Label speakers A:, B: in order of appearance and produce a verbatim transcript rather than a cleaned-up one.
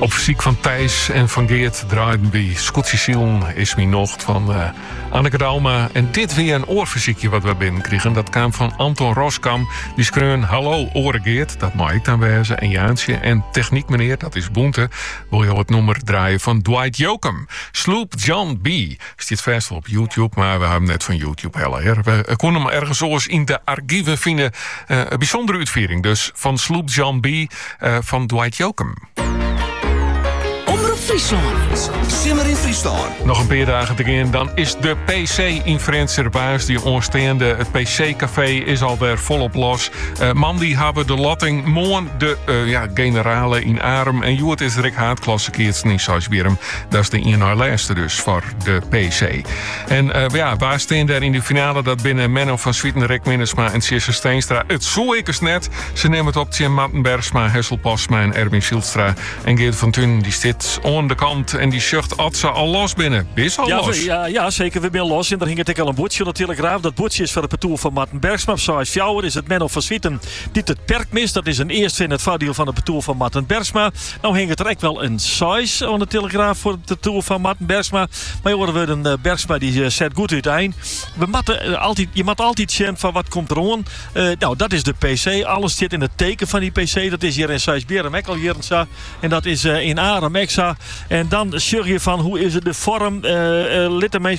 A: Op fysiek van Thijs en van Geert draaiden bij Scootsie Zielen is mijn nocht van uh, Anneke Dalma. En dit weer een oorfysiekje wat we binnenkregen. Dat kwam van Anton Roskam. Die schreeuwen hallo oren Geert, dat mag ik dan wezen. En Jaantje en techniek meneer, dat is Boente. Wil je het nummer draaien van Dwight Yoakam. Sloop John B. Stiet vast op YouTube, maar we hebben net van YouTube heel erg. We konden hem ergens zoals in de archieven vinden. Uh, een bijzondere uitvoering dus van Sloop John B. Uh, van Dwight Yoakam.
B: Friesland. Simmer in Friesland.
A: Nog een paar dagen te gaan, dan is de P C in Frenserbuis. Die onstaande, het P C-café is alweer volop los. Uh, man die hebben de latting moon de uh, ja, generale in arm. En Joert is Rick Haatklasse keertsen in Saisbierem. Dat is de ene laatste dus voor de P C. En uh, ja, waar staan daar in de finale? Dat binnen Menno van Swieten, Rick Minnesma en Sisse Steenstra. Het zo ik eens net. Ze nemen het op Tjen Mattenbergsma, Hessel Pasma en Erwin Silstra. En Geert van Thun die zit aan de kant en die zucht at ze al los binnen. Is al
C: ja,
A: los?
C: We, ja, ja, zeker. We zijn los. En daar hing het ook al een boetje op de Telegraaf. Dat boetje is voor het parcours van Marten Bergsma. Op Saais Fjouwer is het Menno van Swieten die het perk mist. Dat is een eerste in het voordeel van het parcours van Marten Bergsma. Nou hing het er ook wel een Saais aan de Telegraaf voor het parcours van Marten Bergsma. Maar je hoorde we een uh, Bergsma die uh, zet goed uiteen. We matten, uh, altijd, je moet altijd zien van wat komt er aan. Uh, nou, dat is de P C. Alles zit in het teken van die P C. Dat is hier in Saisbierem ook al hier en dat is uh, in Arem Exa. En dan zeg je van hoe is het de vorm? Uh, uh,